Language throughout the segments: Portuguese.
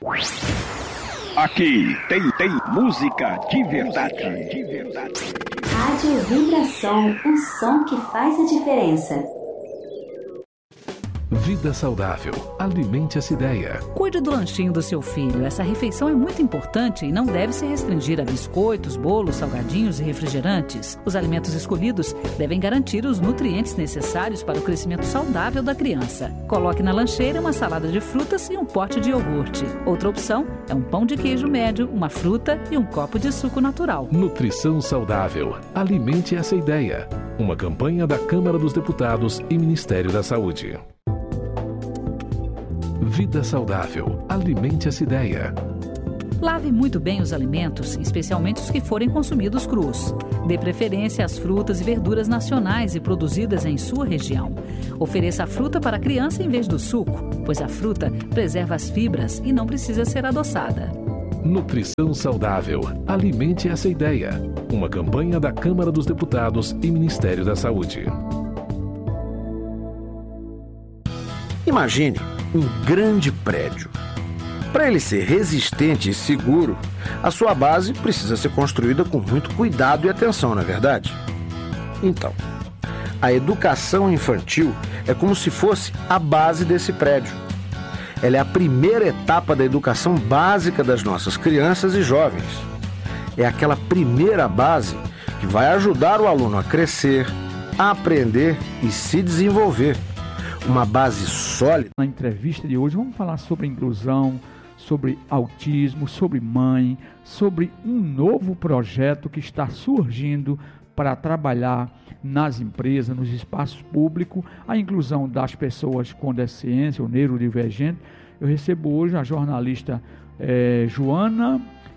Aqui tem música de verdade. Rádio Vibração, o som que faz a diferença. Vida saudável. Alimente essa ideia. Cuide do lanchinho do seu filho. Essa refeição é muito importante e não deve se restringir a biscoitos, bolos, salgadinhos e refrigerantes. Os alimentos escolhidos devem garantir os nutrientes necessários para o crescimento saudável da criança. Coloque na lancheira uma salada de frutas e um pote de iogurte. Outra opção é um pão de queijo médio, uma fruta e um copo de suco natural. Nutrição saudável. Alimente essa ideia. Uma campanha da Câmara dos Deputados e Ministério da Saúde. Vida saudável. Alimente essa ideia. Lave muito bem os alimentos, especialmente os que forem consumidos crus. Dê preferência às frutas e verduras nacionais e produzidas em sua região. Ofereça a fruta para a criança em vez do suco, pois a fruta preserva as fibras e não precisa ser adoçada. Nutrição saudável. Alimente essa ideia. Uma campanha da Câmara dos Deputados e Ministério da Saúde. Imagine um grande prédio. Para ele ser resistente e seguro, a sua base precisa ser construída com muito cuidado e atenção, não é verdade? Então, a educação infantil é como se fosse a base desse prédio. Ela é a primeira etapa da educação básica das nossas crianças e jovens. É aquela primeira base que vai ajudar o aluno a crescer, a aprender e se desenvolver. Uma base sólida. Na entrevista de hoje vamos falar sobre inclusão, sobre autismo, sobre mãe, sobre um novo projeto que está surgindo para trabalhar nas empresas, nos espaços públicos, a inclusão das pessoas com deficiência ou neurodivergente. Eu recebo hoje a jornalista Joana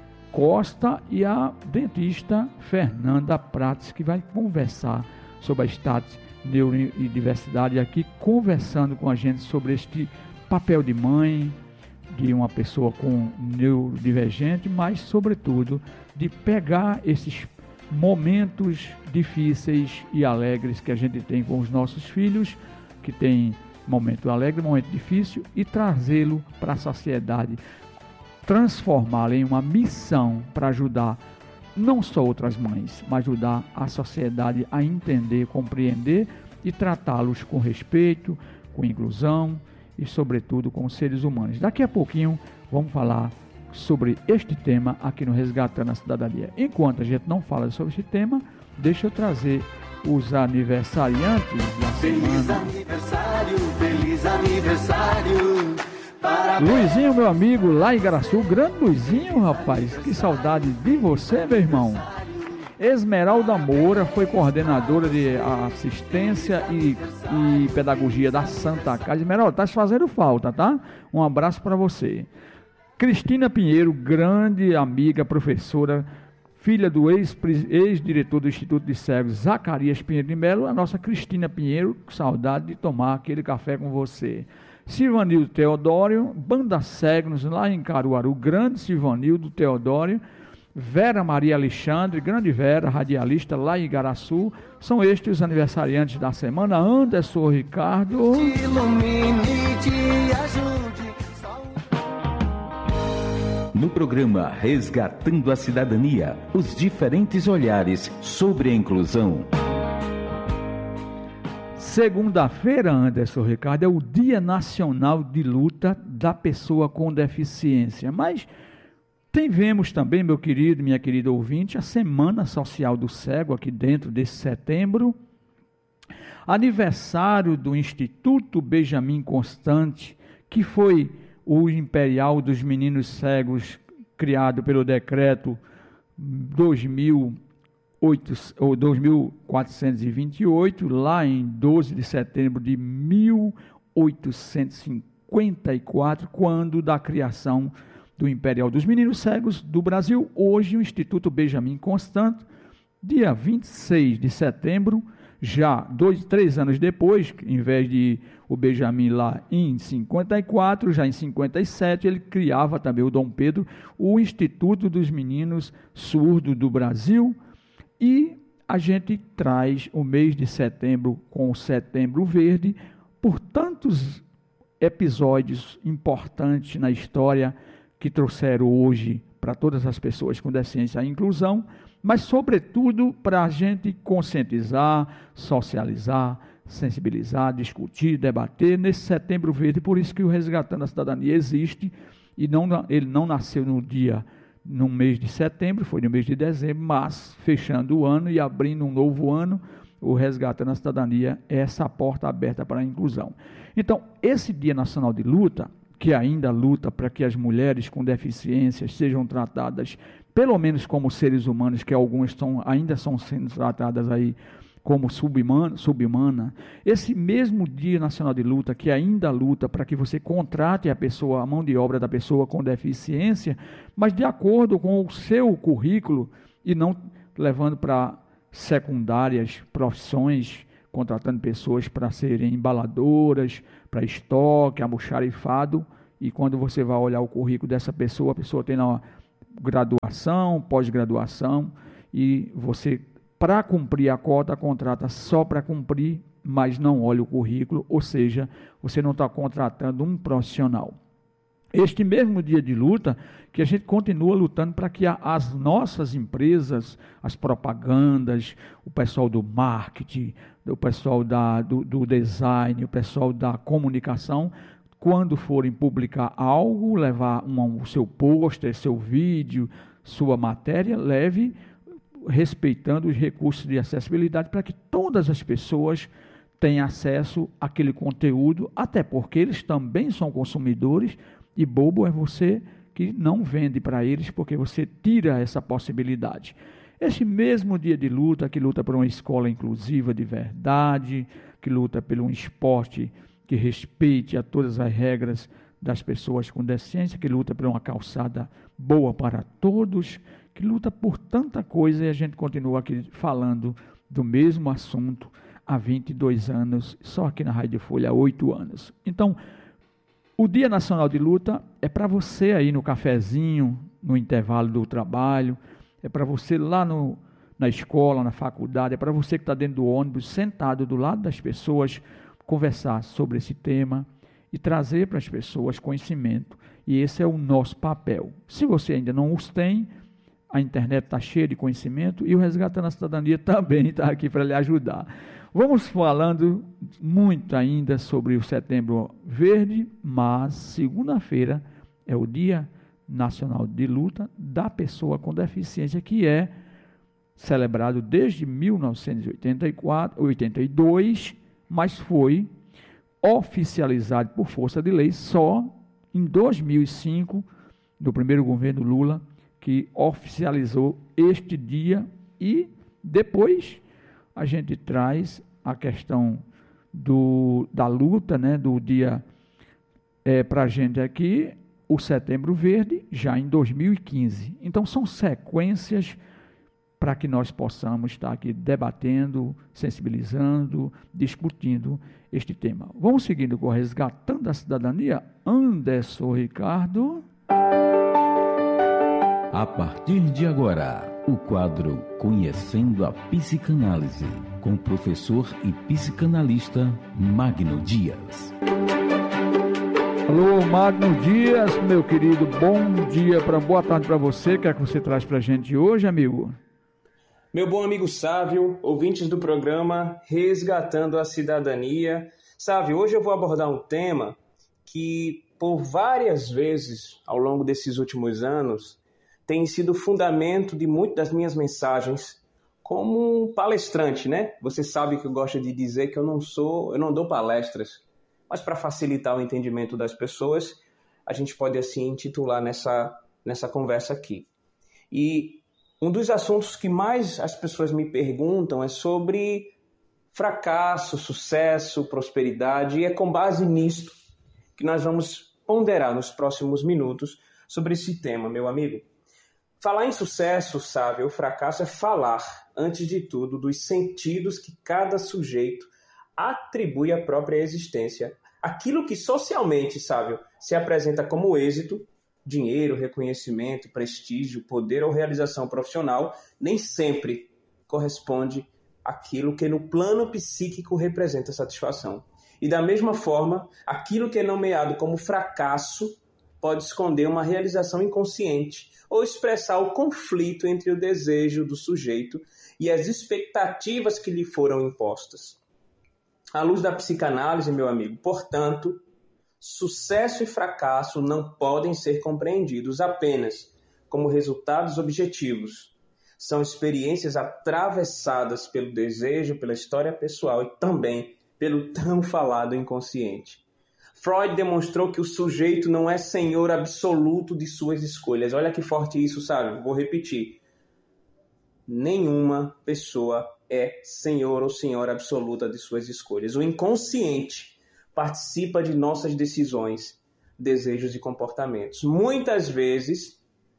Costa e a dentista Fernanda Prates, que vai conversar sobre a status neuro e diversidade aqui, conversando com a gente sobre este papel de mãe, de uma pessoa com neurodivergente, mas sobretudo de pegar esses momentos difíceis e alegres que a gente tem com os nossos filhos, que tem momento alegre, momento difícil, e trazê-lo para a sociedade, transformá-lo em uma missão para ajudar não só outras mães, mas ajudar a sociedade a entender, compreender e tratá-los com respeito, com inclusão e, sobretudo, com seres humanos. Daqui a pouquinho vamos falar sobre este tema aqui no Resgatando a Cidadania. Enquanto a gente não fala sobre este tema, deixa eu trazer os aniversariantes da semana. Feliz aniversário. Luizinho, meu amigo, lá em Igaraçu, grande Luizinho, rapaz, que saudade de você, meu irmão. Esmeralda Moura foi coordenadora de assistência e pedagogia da Santa Casa. Esmeralda, tá fazendo falta, tá? Um abraço para você. Cristina Pinheiro, grande amiga, professora, filha do ex-diretor do Instituto de Cegos, Zacarias Pinheiro de Melo. A nossa Cristina Pinheiro, saudade de tomar aquele café com você. Silvanildo Teodório, Banda Cegnos, lá em Caruaru, grande Silvanildo Teodório. Vera Maria Alexandre, grande Vera, radialista lá em Igaraçu. São estes os aniversariantes da semana. Anderson Ricardo. Te ilumine, te ajude. No programa Resgatando a Cidadania, os diferentes olhares sobre a inclusão. Segunda-feira, Anderson Ricardo, é o Dia Nacional de Luta da Pessoa com Deficiência. Mas tivemos também, meu querido, minha querida ouvinte, a Semana Social do Cego, aqui dentro desse setembro. Aniversário do Instituto Benjamin Constant, que foi o Imperial dos Meninos Cegos, criado pelo decreto 2428, lá em 12 de setembro de 1854, quando da criação do Imperial dos Meninos Cegos do Brasil. Hoje o Instituto Benjamin Constant, dia 26 de setembro, já 3 anos depois, em vez de o Benjamin lá em 54, já em 57, ele criava também, o Dom Pedro, o Instituto dos Meninos Surdos do Brasil. E a gente traz o mês de setembro com o Setembro Verde por tantos episódios importantes na história que trouxeram hoje para todas as pessoas com deficiência a inclusão, mas sobretudo para a gente conscientizar, socializar, sensibilizar, discutir, debater nesse Setembro Verde. Por isso que o Resgatando a Cidadania existe, e ele não nasceu no mês de setembro, foi no mês de dezembro, mas fechando o ano e abrindo um novo ano, o Resgatando a Cidadania é essa porta aberta para a inclusão. Então, esse Dia Nacional de Luta, que ainda luta para que as mulheres com deficiências sejam tratadas, pelo menos como seres humanos, que algumas ainda são sendo tratadas aí como subhumana, esse mesmo Dia Nacional de Luta, que ainda luta para que você contrate a mão de obra da pessoa com deficiência, mas de acordo com o seu currículo, e não levando para secundárias profissões, contratando pessoas para serem embaladoras, para estoque, almoxarifado, e quando você vai olhar o currículo dessa pessoa, a pessoa tem uma graduação, pós-graduação, e você, para cumprir a cota, contrata só para cumprir, mas não olha o currículo, ou seja, você não está contratando um profissional. Este mesmo dia de luta, que a gente continua lutando para que as nossas empresas, as propagandas, o pessoal do marketing, o pessoal do design, o pessoal da comunicação, quando forem publicar algo, levar o seu pôster, seu vídeo, sua matéria, leve respeitando os recursos de acessibilidade para que todas as pessoas tenham acesso àquele conteúdo, até porque eles também são consumidores, e bobo é você que não vende para eles, porque você tira essa possibilidade. Este mesmo dia de luta, que luta por uma escola inclusiva de verdade, que luta por um esporte que respeite a todas as regras das pessoas com deficiência, que luta por uma calçada boa para todos, que luta por tanta coisa, e a gente continua aqui falando do mesmo assunto há 22 anos, só aqui na Rádio Folha há 8 anos. Então, o Dia Nacional de Luta é para você aí no cafezinho, no intervalo do trabalho, é para você lá na escola, na faculdade, é para você que está dentro do ônibus, sentado do lado das pessoas, conversar sobre esse tema e trazer para as pessoas conhecimento. E esse é o nosso papel. Se você ainda não os tem, a internet está cheia de conhecimento e o Resgatando a Cidadania também está aqui para lhe ajudar. Vamos falando muito ainda sobre o Setembro Verde, mas segunda-feira é o Dia Nacional de Luta da Pessoa com Deficiência, que é celebrado desde 1982, mas foi oficializado por força de lei só em 2005, no primeiro governo Lula, que oficializou este dia, e depois a gente traz a questão da luta, né, do dia para a gente aqui, o Setembro Verde, já em 2015. Então são sequências para que nós possamos estar aqui debatendo, sensibilizando, discutindo este tema. Vamos seguindo com o Resgatando a Cidadania. Anderson Ricardo. A partir de agora, o quadro Conhecendo a Psicanálise, com o professor e psicanalista Magno Dias. Alô, Magno Dias, meu querido, bom dia, boa tarde para você. O que é que você traz para a gente hoje, amigo? Meu bom amigo Sávio, ouvintes do programa Resgatando a Cidadania. Sávio, hoje eu vou abordar um tema que, por várias vezes ao longo desses últimos anos, tem sido o fundamento de muitas das minhas mensagens como um palestrante, né? Você sabe que eu gosto de dizer que eu não dou palestras, mas para facilitar o entendimento das pessoas, a gente pode assim intitular nessa conversa aqui. E um dos assuntos que mais as pessoas me perguntam é sobre fracasso, sucesso, prosperidade, e é com base nisto que nós vamos ponderar nos próximos minutos sobre esse tema, meu amigo. Falar em sucesso, sabe, o fracasso é falar, antes de tudo, dos sentidos que cada sujeito atribui à própria existência. Aquilo que socialmente, sabe, se apresenta como êxito, dinheiro, reconhecimento, prestígio, poder ou realização profissional, nem sempre corresponde àquilo que no plano psíquico representa satisfação. E da mesma forma, aquilo que é nomeado como fracasso pode esconder uma realização inconsciente ou expressar o conflito entre o desejo do sujeito e as expectativas que lhe foram impostas. À luz da psicanálise, meu amigo, portanto, sucesso e fracasso não podem ser compreendidos apenas como resultados objetivos. São experiências atravessadas pelo desejo, pela história pessoal e também pelo tão falado inconsciente. Freud demonstrou que o sujeito não é senhor absoluto de suas escolhas. Olha que forte isso, sabe? Vou repetir. Nenhuma pessoa é senhor ou senhora absoluta de suas escolhas. O inconsciente participa de nossas decisões, desejos e comportamentos. Muitas vezes,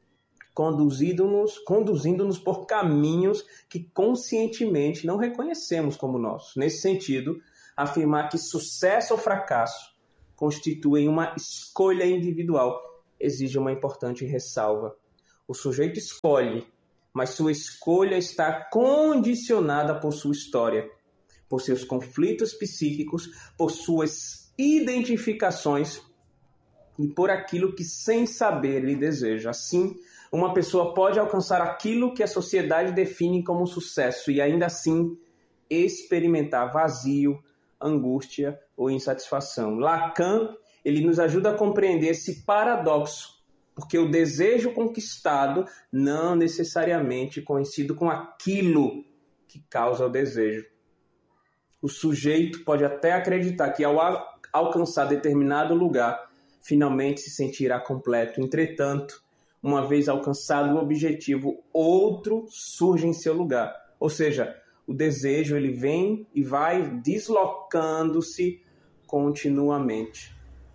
conduzindo-nos por caminhos que conscientemente não reconhecemos como nossos. Nesse sentido, afirmar que sucesso ou fracasso constituem uma escolha individual exige uma importante ressalva. O sujeito escolhe, mas sua escolha está condicionada por sua história, por seus conflitos psíquicos, por suas identificações e por aquilo que sem saber ele deseja. Assim, uma pessoa pode alcançar aquilo que a sociedade define como sucesso e ainda assim experimentar vazio, angústia ou insatisfação. Lacan, ele nos ajuda a compreender esse paradoxo, porque o desejo conquistado não necessariamente coincide com aquilo que causa o desejo. O sujeito pode até acreditar que ao alcançar determinado lugar, finalmente se sentirá completo. Entretanto, uma vez alcançado o objetivo, outro surge em seu lugar. Ou seja, o desejo ele vem e vai deslocando-se continuamente.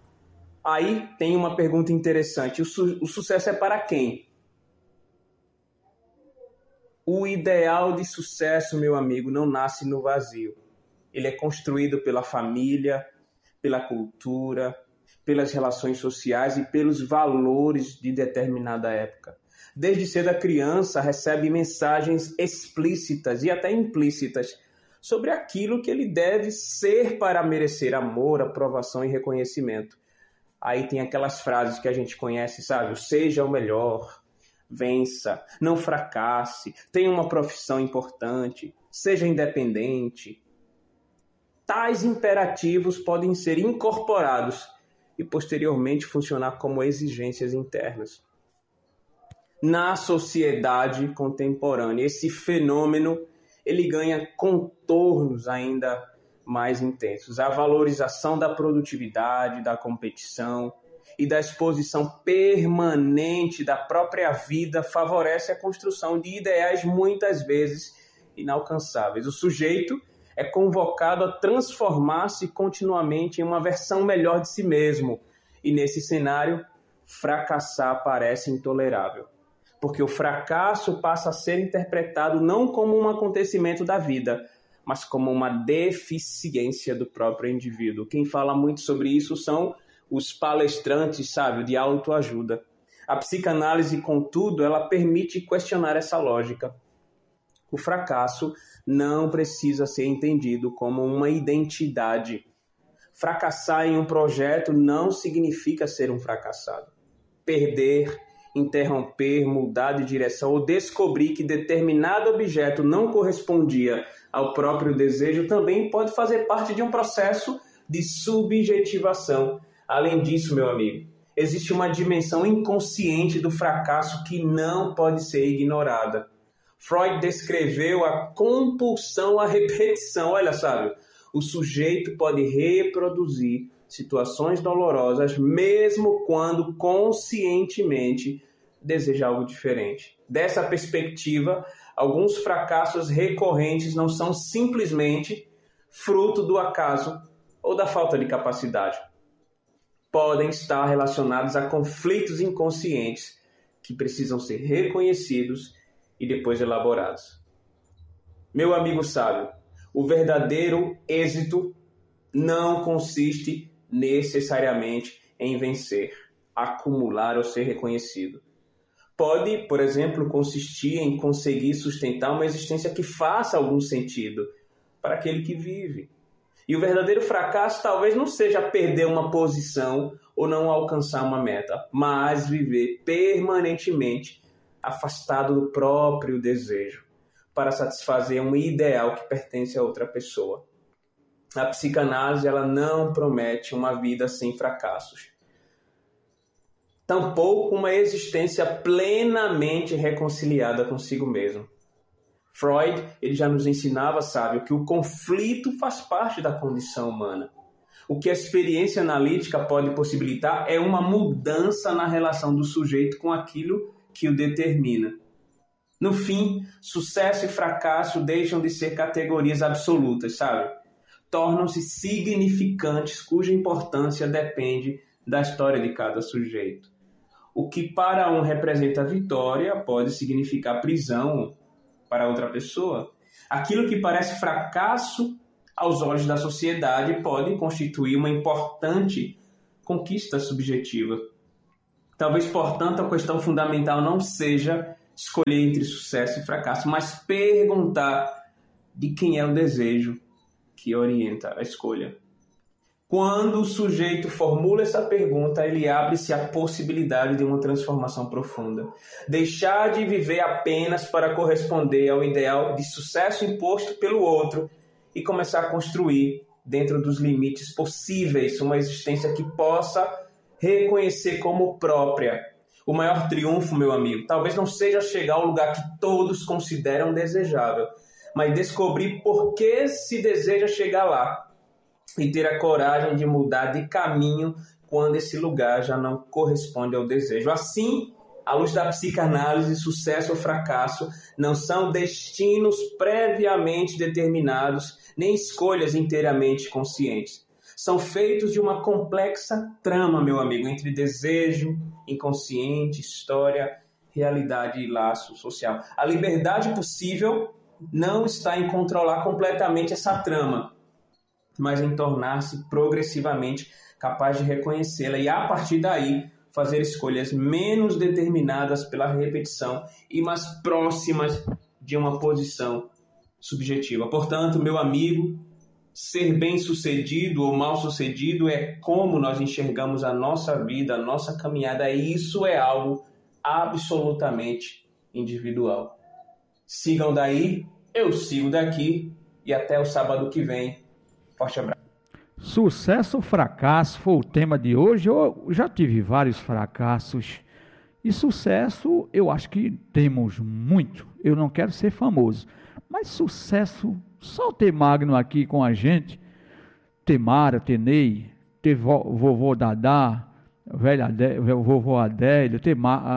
Aí tem uma pergunta interessante. O sucesso é para quem? O ideal de sucesso, meu amigo, não nasce no vazio. Ele é construído pela família, pela cultura, pelas relações sociais e pelos valores de determinada época. Desde cedo a criança recebe mensagens explícitas e até implícitas sobre aquilo que ele deve ser para merecer amor, aprovação e reconhecimento. Aí tem aquelas frases que a gente conhece, sabe? Seja o melhor, vença, não fracasse, tenha uma profissão importante, seja independente. Tais imperativos podem ser incorporados e posteriormente funcionar como exigências internas. Na sociedade contemporânea, esse fenômeno ele ganha contornos ainda mais intensos. A valorização da produtividade, da competição e da exposição permanente da própria vida favorece a construção de ideais muitas vezes inalcançáveis. O sujeito é convocado a transformar-se continuamente em uma versão melhor de si mesmo. E nesse cenário, fracassar parece intolerável. Porque o fracasso passa a ser interpretado não como um acontecimento da vida, mas como uma deficiência do próprio indivíduo. Quem fala muito sobre isso são os palestrantes, sabe, de autoajuda. A psicanálise, contudo, ela permite questionar essa lógica. O fracasso não precisa ser entendido como uma identidade. Fracassar em um projeto não significa ser um fracassado. Perder, interromper, mudar de direção ou descobrir que determinado objeto não correspondia ao próprio desejo também pode fazer parte de um processo de subjetivação. Além disso, meu amigo, existe uma dimensão inconsciente do fracasso que não pode ser ignorada. Freud descreveu a compulsão à repetição. Olha, sabe, o sujeito pode reproduzir situações dolorosas, mesmo quando conscientemente deseja algo diferente. Dessa perspectiva, alguns fracassos recorrentes não são simplesmente fruto do acaso ou da falta de capacidade. Podem estar relacionados a conflitos inconscientes que precisam ser reconhecidos e depois elaborados. Meu amigo sábio, o verdadeiro êxito não consiste necessariamente em vencer, acumular ou ser reconhecido. Pode, por exemplo, consistir em conseguir sustentar uma existência que faça algum sentido para aquele que vive. E o verdadeiro fracasso talvez não seja perder uma posição ou não alcançar uma meta, mas viver permanentemente afastado do próprio desejo para satisfazer um ideal que pertence a outra pessoa. A psicanálise, ela não promete uma vida sem fracassos, tampouco uma existência plenamente reconciliada consigo mesmo. Freud, ele já nos ensinava, sabe, que o conflito faz parte da condição humana. O que a experiência analítica pode possibilitar é uma mudança na relação do sujeito com aquilo que o determina. No fim, sucesso e fracasso deixam de ser categorias absolutas, sabe? Tornam-se significantes cuja importância depende da história de cada sujeito. O que para um representa vitória pode significar prisão para outra pessoa. Aquilo que parece fracasso aos olhos da sociedade pode constituir uma importante conquista subjetiva. Talvez, portanto, a questão fundamental não seja escolher entre sucesso e fracasso, mas perguntar de quem é o desejo que orienta a escolha. Quando o sujeito formula essa pergunta, ele abre-se à possibilidade de uma transformação profunda. Deixar de viver apenas para corresponder ao ideal de sucesso imposto pelo outro e começar a construir, dentro dos limites possíveis, uma existência que possa reconhecer como própria. O maior triunfo, meu amigo, talvez não seja chegar ao lugar que todos consideram desejável, mas descobrir por que se deseja chegar lá e ter a coragem de mudar de caminho quando esse lugar já não corresponde ao desejo. Assim, à luz da psicanálise, sucesso ou fracasso não são destinos previamente determinados, nem escolhas inteiramente conscientes. São feitos de uma complexa trama, meu amigo, entre desejo, inconsciente, história, realidade e laço social. A liberdade possível não está em controlar completamente essa trama, mas em tornar-se progressivamente capaz de reconhecê-la e, a partir daí, fazer escolhas menos determinadas pela repetição e mais próximas de uma posição subjetiva. Portanto, meu amigo, ser bem-sucedido ou mal-sucedido é como nós enxergamos a nossa vida, a nossa caminhada, e isso é algo absolutamente individual. Sigam daí, eu sigo daqui, e até o sábado que vem. Forte abraço. Sucesso ou fracasso foi o tema de hoje. Eu já tive vários fracassos. E sucesso, eu acho que temos muito. Eu não quero ser famoso. Mas sucesso, só ter Magno aqui com a gente, ter Mara, ter Ney, ter vovô Dadá, vovô Adélio, ter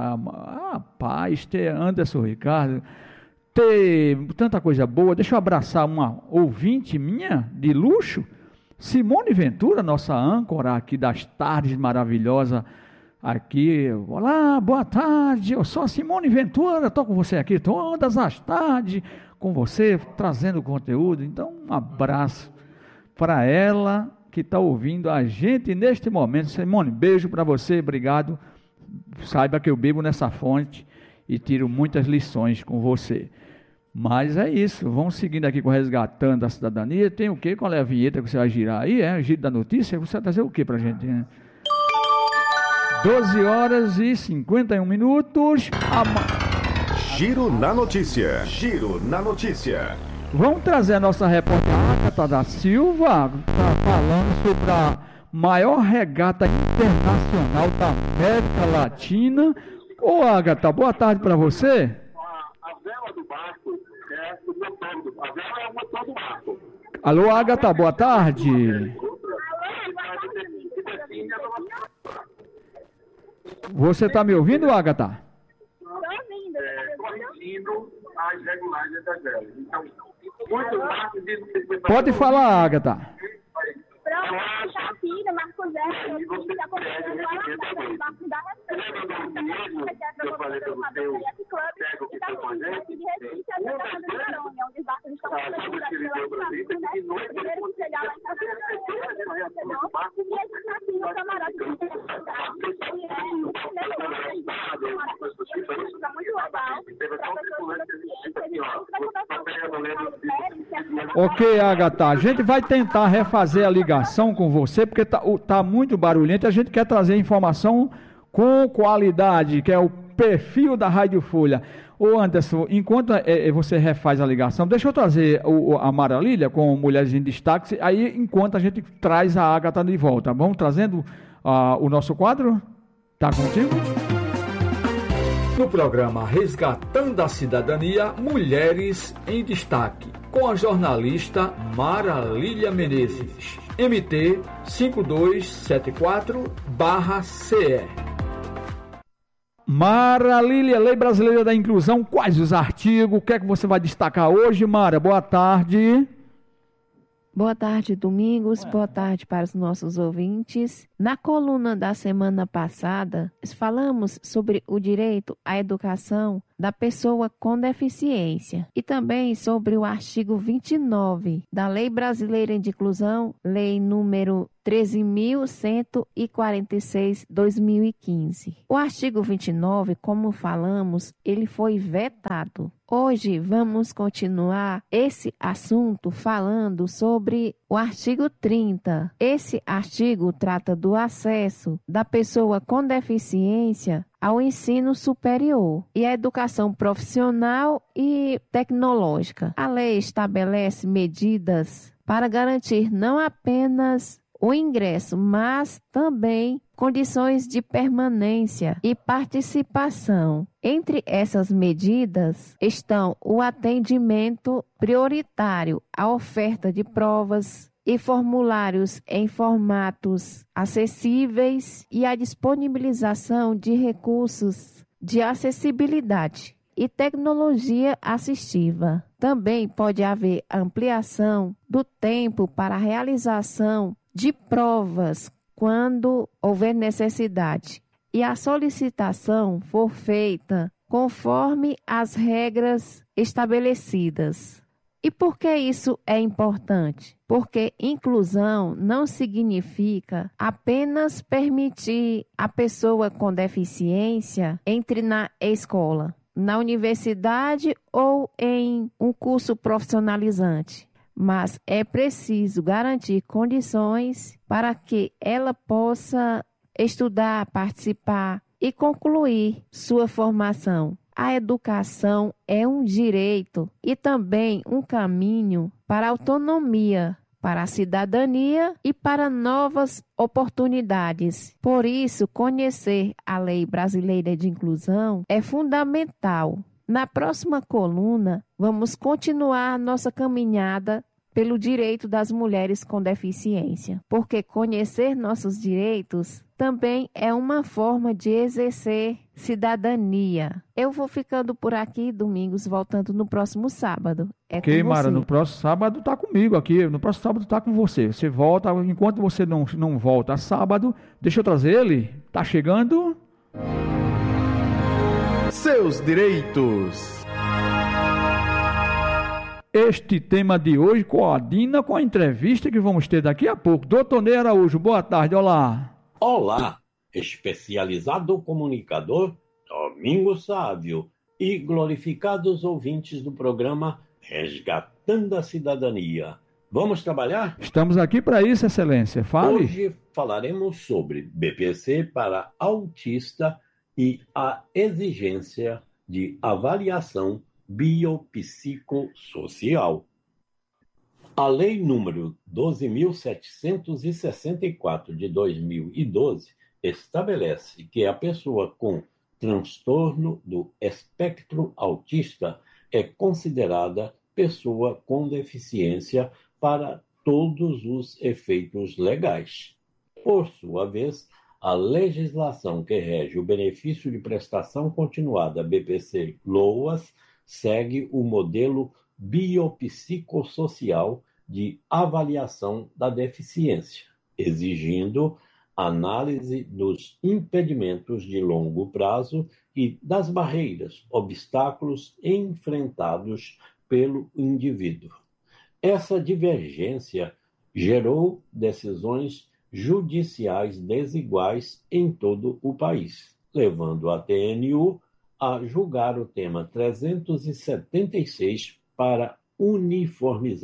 Paz, ter Anderson Ricardo, ter tanta coisa boa. Deixa eu abraçar uma ouvinte minha de luxo, Simone Ventura, nossa âncora aqui das tardes maravilhosa aqui. Olá, boa tarde, eu sou a Simone Ventura, estou com você aqui todas as tardes, com você, trazendo conteúdo. Então, um abraço para ela que está ouvindo a gente neste momento. Simone, beijo para você, obrigado. Saiba que eu bebo nessa fonte e tiro muitas lições com você. Mas é isso, vamos seguindo aqui com Resgatando a Cidadania. Tem o quê? Qual é a vinheta que você vai girar aí? É o giro da notícia? Você vai trazer o quê pra gente? 12 horas e 51 minutos. Giro na notícia. Giro na notícia. Vamos trazer a nossa repórter Agatha da Silva, tá falando sobre a maior regata internacional da América Latina. Ô Agatha, boa tarde para você. A vela do barco é o motor, a vela é o motor do barco. Alô, Agatha, boa tarde. Você está me ouvindo, Agatha? Corrigindo as regulagens das velas. Então, muitos barcos dizem que... Pode falar, Agatha. Pronto, está aqui no Marco Zero, e você está começando a alargar no barco da eu falei para você, o cego que foi com a gente, onde os barcos estão primeiro que chegar lá em casa, e a gente está aqui no camarote muito legal, Ok, Agatha, a gente vai tentar refazer a ligação com você, porque tá muito barulhento, a gente quer trazer informação com qualidade, que é o perfil da Rádio Folha. Ô Anderson, enquanto você refaz a ligação, deixa eu trazer a Mara Lília com Mulheres em Destaque, aí enquanto a gente traz a Agatha de volta. Vamos trazendo o nosso quadro? Tá contigo? No programa Resgatando a Cidadania, Mulheres em Destaque, com a jornalista Mara Lília Menezes, MT 5274/CE. Mara Lília, Lei Brasileira da Inclusão, quais os artigos? O que é que você vai destacar hoje, Mara? Boa tarde. Boa tarde, Domingos. Boa tarde para os nossos ouvintes. Na coluna da semana passada, falamos sobre o direito à educação da pessoa com deficiência e também sobre o artigo 29 da Lei Brasileira de Inclusão, Lei número 13.146/2015. O artigo 29, como falamos, ele foi vetado. Hoje vamos continuar esse assunto falando sobre o artigo 30. Esse artigo trata do acesso da pessoa com deficiência ao ensino superior e à educação profissional e tecnológica. A lei estabelece medidas para garantir não apenas o ingresso, mas também condições de permanência e participação. Entre essas medidas estão o atendimento prioritário à oferta de provas e formulários em formatos acessíveis e a disponibilização de recursos de acessibilidade e tecnologia assistiva. Também pode haver ampliação do tempo para a realização de provas quando houver necessidade e a solicitação for feita conforme as regras estabelecidas. E por que isso é importante? Porque inclusão não significa apenas permitir a pessoa com deficiência entre na escola, na universidade ou em um curso profissionalizante. Mas é preciso garantir condições para que ela possa estudar, participar e concluir sua formação. A educação é um direito e também um caminho para a autonomia, para a cidadania e para novas oportunidades. Por isso, conhecer a Lei Brasileira de Inclusão é fundamental. Na próxima coluna, vamos continuar nossa caminhada pelo direito das mulheres com deficiência, porque conhecer nossos direitos também é uma forma de exercer cidadania. Eu vou ficando por aqui, Domingos, voltando no próximo sábado. Ok, Mara, no próximo sábado tá comigo aqui, no próximo sábado tá com você. Você volta, enquanto você não volta sábado, deixa eu trazer ele, tá chegando... Seus direitos. Este tema de hoje coadina com a entrevista que vamos ter daqui a pouco. Doutor Ney Araújo, boa tarde, olá. Olá, especializado comunicador Domingos Sávio e glorificados ouvintes do programa Resgatando a Cidadania. Vamos trabalhar? Estamos aqui para isso, excelência. Fale. Hoje falaremos sobre BPC para autista e a exigência de avaliação biopsicossocial. A Lei número 12.764 de 2012 estabelece que a pessoa com transtorno do espectro autista é considerada pessoa com deficiência para todos os efeitos legais. Por sua vez, a legislação que rege o benefício de prestação continuada BPC-LOAS segue o modelo biopsicossocial de avaliação da deficiência, exigindo análise dos impedimentos de longo prazo e das barreiras, obstáculos enfrentados pelo indivíduo. Essa divergência gerou decisões judiciais desiguais em todo o país, levando a TNU a julgar o tema 376 para uniformizar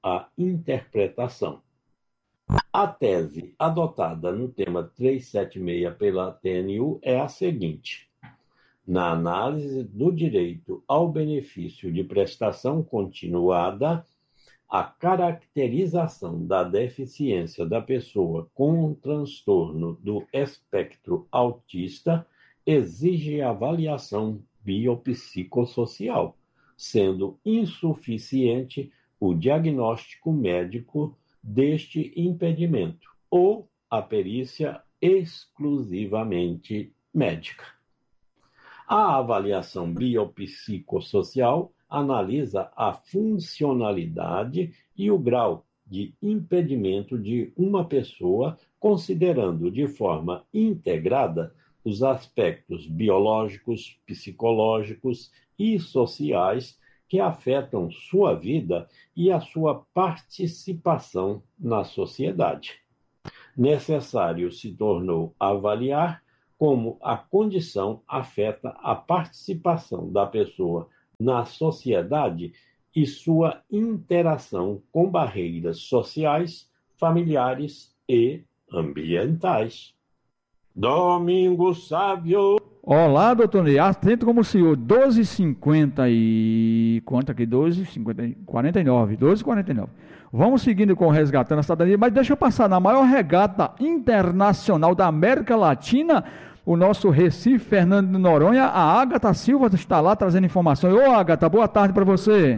à interpretação. A tese adotada no tema 376 pela TNU é a seguinte: na análise do direito ao benefício de prestação continuada, a caracterização da deficiência da pessoa com transtorno do espectro autista exige avaliação biopsicossocial, sendo insuficiente o diagnóstico médico deste impedimento ou a perícia exclusivamente médica. A avaliação biopsicossocial analisa a funcionalidade e o grau de impedimento de uma pessoa, considerando de forma integrada os aspectos biológicos, psicológicos e sociais que afetam sua vida e a sua participação na sociedade. Necessário se tornou avaliar como a condição afeta a participação da pessoa na sociedade e sua interação com barreiras sociais, familiares e ambientais. Domingos Sávio. Olá, doutor Ney. Atento como o senhor. 12h50 e... Quanto aqui? 12h49. 12h49. Vamos seguindo com o Resgatando a Cidadania, mas deixa eu passar na maior regata internacional da América Latina, o nosso Recife, Fernando de Noronha. A Ágata Silva está lá trazendo informações. Ô, Ágata, boa tarde para você.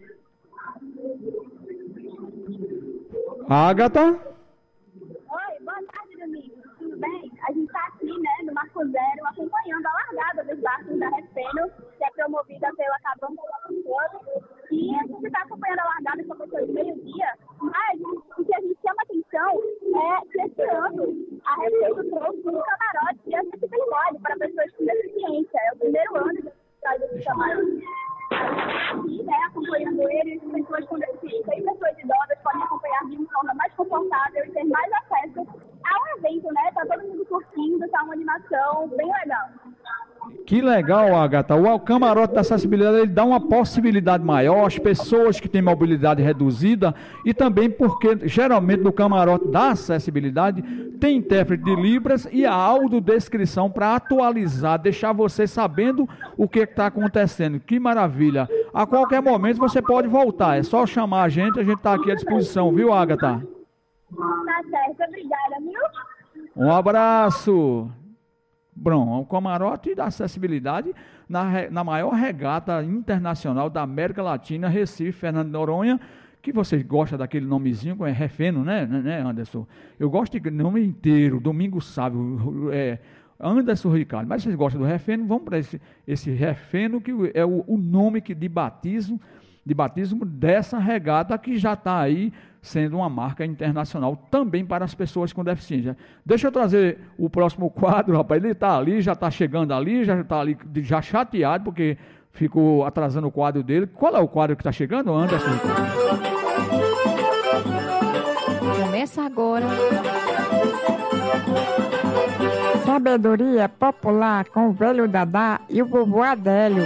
Ágata? Oi, boa tarde, Domingos. Tudo bem? A gente está aqui, né, no Marco Zero, acompanhando a largada dos barcos da Refeno, que é promovida pela Cabana Club. E a gente está acompanhando a largada, que começou de meio-dia, mas o que a gente chama atenção é que esse ano a Refeno trouxe um camarote de acessibilidade para pessoas com deficiência. É o primeiro ano que traz esse camarote. Aqui, né, acompanhando eles, pessoas com deficiência e pessoas idosas podem acompanhar de uma forma mais confortável e ter mais acesso ao evento, né? Tá todo mundo curtindo, tá uma animação bem legal. Que legal, Agatha. O camarote da acessibilidade, ele dá uma possibilidade maior às pessoas que têm mobilidade reduzida e também porque, geralmente, no camarote da acessibilidade, tem intérprete de Libras e a audiodescrição para atualizar, deixar você sabendo o que está acontecendo. Que maravilha. A qualquer momento você pode voltar. É só chamar a gente está aqui à disposição, viu, Agatha? Tá certo. Obrigada, viu? Um abraço. Bom, o camarote da acessibilidade na maior regata internacional da América Latina, Recife, Fernando de Noronha, que vocês gostam daquele nomezinho, é Refeno, né, Anderson? Eu gosto de nome inteiro, Domingos Sávio, Anderson Ricardo, mas vocês gostam do Refeno, vamos para esse Refeno, que é o nome de batismo dessa regata que já está aí sendo uma marca internacional também para as pessoas com deficiência. Deixa eu trazer o próximo quadro, rapaz. Ele está ali, já está chegando ali, já está ali, já chateado, porque ficou atrasando o quadro dele. Qual é o quadro que está chegando, Anderson? Começa agora. Sabedoria popular com o velho Dadá e o vovô Adélio.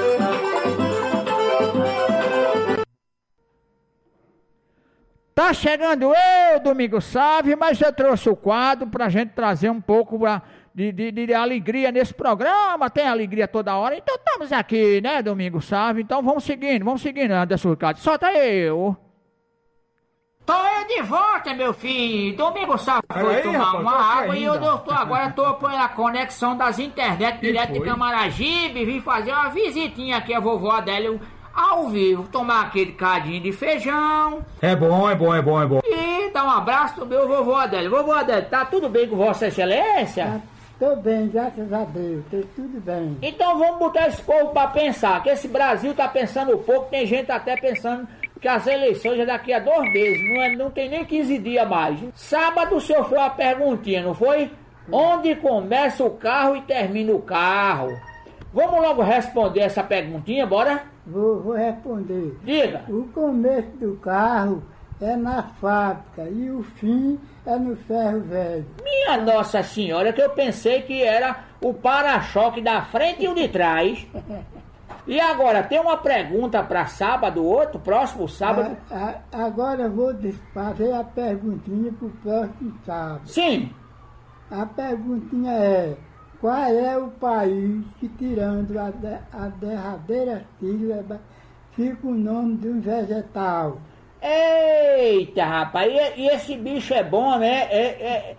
Tá chegando eu, Domingos Sávio, mas eu trouxe o quadro para a gente trazer um pouco de alegria nesse programa. Tem alegria toda hora, então estamos aqui, né, Domingos Sávio? Então vamos seguindo, Anderson Ricardo. Solta eu. Tô eu de volta, meu filho. Domingos Sávio foi tomar uma água e eu agora tô apoiando a conexão das internet direto de Camaragibe. Vim fazer uma visitinha aqui a vovó Adélio ao vivo, tomar aquele cadinho de feijão. É bom. E dar um abraço pro meu vovô Adélio. Vovô Adélio, tá tudo bem com Vossa Excelência? Tô bem, graças a Deus, tá tudo bem. Então vamos botar esse povo pra pensar, que esse Brasil tá pensando um pouco, tem gente até pensando que as eleições é daqui a 2 meses, não tem nem 15 dias mais. Sábado o senhor foi uma perguntinha, não foi? Onde começa o carro e termina o carro? Vamos logo responder essa perguntinha, bora? Vou responder. Diga. O começo do carro é na fábrica e o fim é no ferro velho. Minha Nossa Senhora, que eu pensei que era o para-choque da frente e o de trás. E agora, tem uma pergunta para sábado, próximo sábado? Agora eu vou fazer a perguntinha pro próximo sábado. Sim. A perguntinha é: qual é o país que, tirando a derradeira sílaba, fica o nome de um vegetal? Eita, rapaz, e esse bicho é bom, né?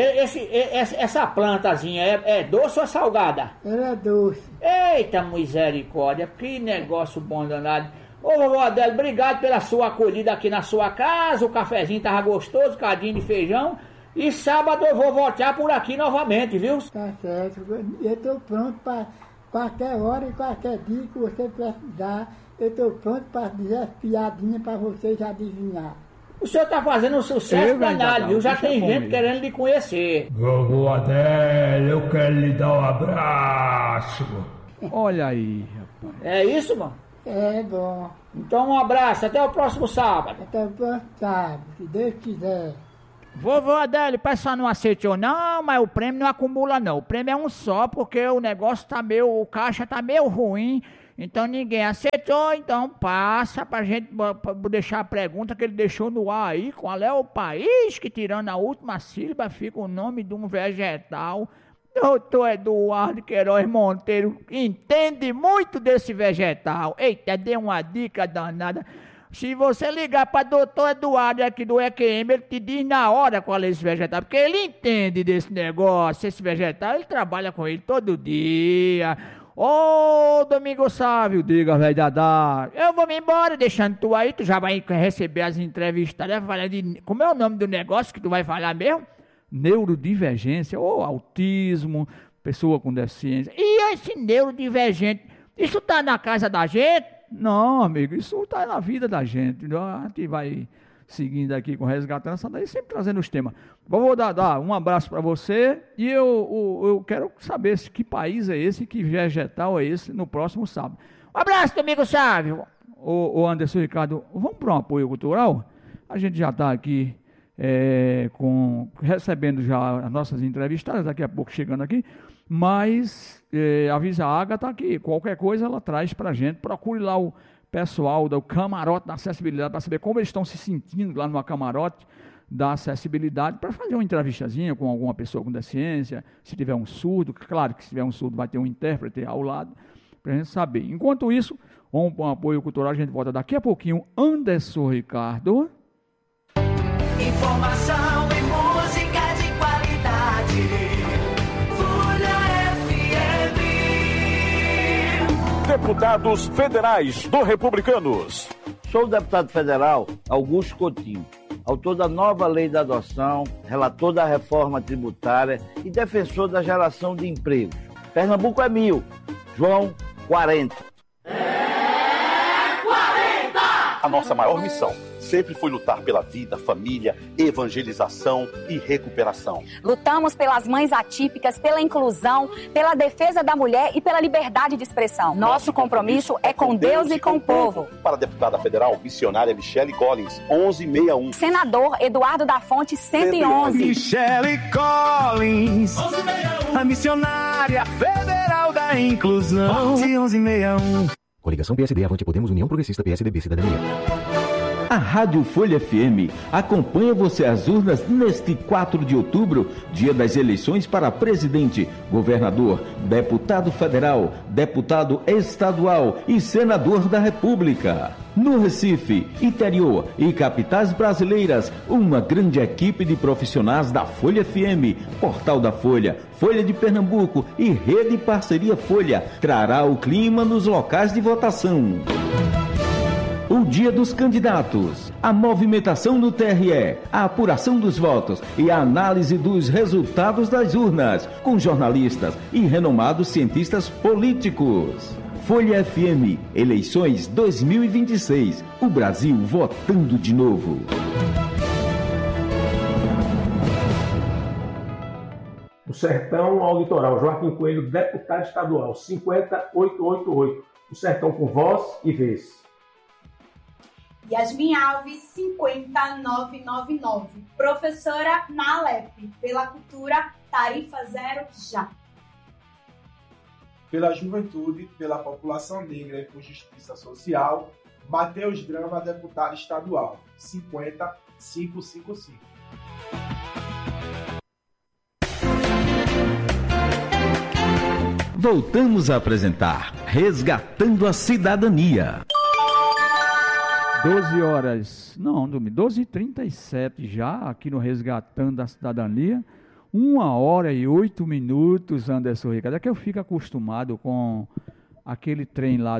Essa plantazinha é doce ou é salgada? Ela é doce. Eita, misericórdia, que negócio bom danado. Ô, vovó Adélio, obrigado pela sua acolhida aqui na sua casa, o cafezinho tava gostoso, cadinho de feijão. E sábado eu vou voltar por aqui novamente, viu? Tá certo, eu tô pronto para qualquer hora e qualquer dia que você precisar. Eu tô pronto para dizer as piadinhas para vocês adivinhar. O senhor tá fazendo um sucesso danado, viu? Já tem gente querendo lhe conhecer. Vovô Adélio, eu quero lhe dar um abraço. Olha aí, rapaz. É isso, mano? É bom. Então um abraço, até o próximo sábado. Até o próximo sábado, se Deus quiser. Vovô Adélio, o pessoal não aceitou não, mas o prêmio não acumula não. O prêmio é um só, porque o negócio tá o caixa tá meio ruim. Então ninguém aceitou, então passa pra gente pra deixar a pergunta que ele deixou no ar aí. Qual é o país que, tirando a última sílaba, fica o nome de um vegetal? Doutor Eduardo Queiroz Monteiro entende muito desse vegetal. Eita, deu uma dica danada. Se você ligar para doutor Eduardo aqui do EQM, ele te diz na hora qual é esse vegetal, porque ele entende desse negócio, esse vegetal, ele trabalha com ele todo dia. Ô, Domingo Sávio, diga, velho Dadá. Eu vou me embora, deixando tu aí, tu já vai receber as entrevistas, né? Como é o nome do negócio que tu vai falar mesmo? Neurodivergência, ou autismo, pessoa com deficiência. E esse neurodivergente, isso tá na casa da gente? Não, amigo, isso tá na vida da gente. A gente vai seguindo aqui com Resgatando essa daí, sempre trazendo os temas. Vou dar um abraço para você e eu quero saber que país é esse, que vegetal é esse no próximo sábado. Um abraço, Domingo Sávio. Ô Anderson Ricardo, vamos para um apoio cultural? A gente já está aqui recebendo já as nossas entrevistadas, daqui a pouco chegando aqui, mas avisa a Agatha que qualquer coisa ela traz para a gente. Procure lá o pessoal do camarote da acessibilidade para saber como eles estão se sentindo lá no camarote da acessibilidade, para fazer uma entrevistazinha com alguma pessoa com deficiência, se tiver um surdo, claro que se tiver um surdo vai ter um intérprete ao lado, para a gente saber. Enquanto isso, vamos para um apoio cultural, a gente volta daqui a pouquinho. Anderson Ricardo. Informação e música de qualidade. Folha FM. Deputados Federais do Republicanos. Sou o deputado federal Augusto Coutinho, autor da nova lei da adoção, relator da reforma tributária e defensor da geração de empregos. Pernambuco é 1000, João 40. É 40! A nossa maior missão sempre foi lutar pela vida, família, evangelização e recuperação. Lutamos pelas mães atípicas, pela inclusão, pela defesa da mulher e pela liberdade de expressão. Nosso compromisso é com Deus e com o povo. Para a deputada federal missionária Michele Collins, 1161. Senador Eduardo da Fonte, 111. Michele Collins, 1161. A missionária federal da inclusão, 1161. Coligação PSD, Avante Podemos, União Progressista, PSDB, Cidadania. A Rádio Folha FM acompanha você às urnas neste 4 de outubro, dia das eleições para presidente, governador, deputado federal, deputado estadual e senador da República. No Recife, interior e capitais brasileiras, uma grande equipe de profissionais da Folha FM, Portal da Folha, Folha de Pernambuco e Rede Parceria Folha trará o clima nos locais de votação. O dia dos candidatos, a movimentação no TRE, a apuração dos votos e a análise dos resultados das urnas, com jornalistas e renomados cientistas políticos. Folha FM, eleições 2026, o Brasil votando de novo. Do Sertão ao Litoral, Joaquim Coelho, deputado estadual, 50888. O Sertão com voz e vez. Yasmin Alves, 50999. Professora na Alep, pela cultura, tarifa zero já. pela juventude, pela população negra e por justiça social, Matheus Drama, deputado estadual, 50555. Voltamos a apresentar Resgatando a Cidadania. 12h37 já, aqui no Resgatando a Cidadania. 1h08, Anderson Ricardo. É que eu fico acostumado com aquele trem lá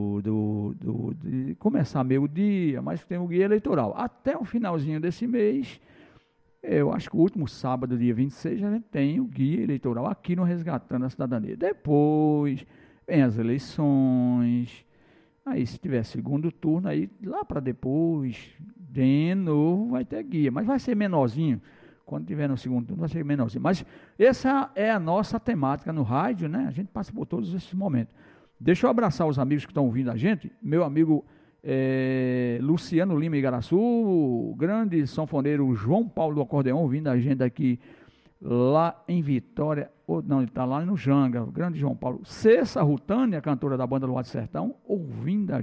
de começar meio-dia, mas tem o guia eleitoral. Até o finalzinho desse mês, eu acho que o último sábado, dia 26, a gente tem o guia eleitoral aqui no Resgatando a Cidadania. Depois vem as eleições. Aí, se tiver segundo turno, aí lá para depois, de novo, vai ter guia. Mas vai ser menorzinho. Quando tiver no segundo turno, vai ser menorzinho. Mas essa é a nossa temática no rádio, né? A gente passa por todos esses momentos. Deixa eu abraçar os amigos que estão ouvindo a gente. Meu amigo Luciano Lima Igaraçu, o grande sanfoneiro João Paulo do Acordeão, ouvindo a gente aqui lá em Vitória. Não, ele está lá no Janga, o grande João Paulo. Cessa Rutânia, cantora da banda Luar do Sertão, ouvindo a